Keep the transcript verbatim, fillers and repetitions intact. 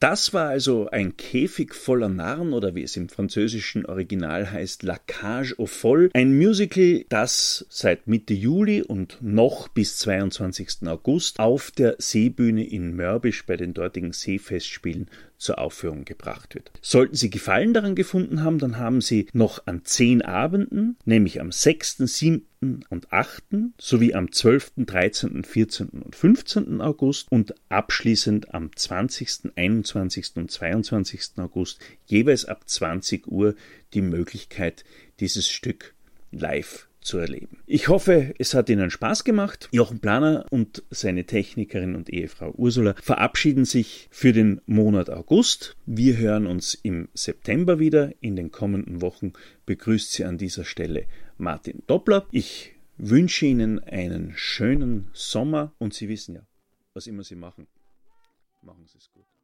Das war also ein Käfig voller Narren oder wie es im französischen Original heißt, La Cage aux Folles. Ein Musical, das seit Mitte Juli und noch bis zweiundzwanzigsten August auf der Seebühne in Mörbisch bei den dortigen Seefestspielen zur Aufführung gebracht wird. Sollten Sie Gefallen daran gefunden haben, dann haben Sie noch an zehn Abenden, nämlich am sechsten, siebten und achten sowie am zwölften, dreizehnten, vierzehnten und fünfzehnten August und abschließend am zwanzigsten, einundzwanzigsten und zweiundzwanzigsten August jeweils ab zwanzig Uhr die Möglichkeit, dieses Stück live zu erleben. Ich hoffe, es hat Ihnen Spaß gemacht. Jochen Planer und seine Technikerin und Ehefrau Ursula verabschieden sich für den Monat August. Wir hören uns im September wieder. In den kommenden Wochen begrüßt Sie an dieser Stelle Martin Doppler. Ich wünsche Ihnen einen schönen Sommer und Sie wissen ja, was immer Sie machen, machen Sie es gut.